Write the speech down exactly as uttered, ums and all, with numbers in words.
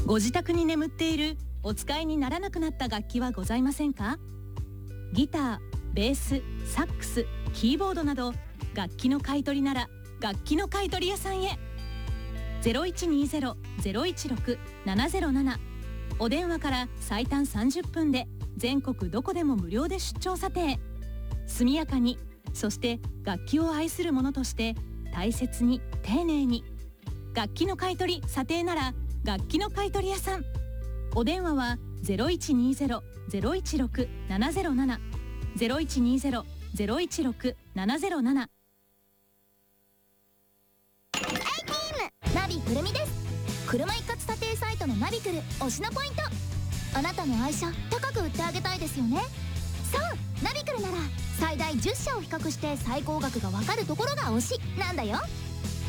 ご自宅に眠っているお使いにならなくなった楽器はございませんか？ギター、ベース、サックス、キーボードなど楽器の買い取りなら楽器の買い取り屋さんへ。 ゼロいちにゼロ ゼロいちろく ななゼロなな お電話から最短さんじゅっぷんで全国どこでも無料で出張査定。速やかに、そして楽器を愛する者として大切に丁寧に。楽器の買い取り査定なら楽器の買い取り屋さん。お電話は ゼロいちにゼロ ゼロいちろく ななゼロなな ゼロいちにゼロ ゼロいちろく ななゼロなな。 ナビくるみです。車一括査定サイトのナビくる推しのポイント。あなたの愛車高く売ってあげたいですよね。そう、ナビくるなら最大じゅっしゃを比較して最高額がわかるところが推しなんだよ。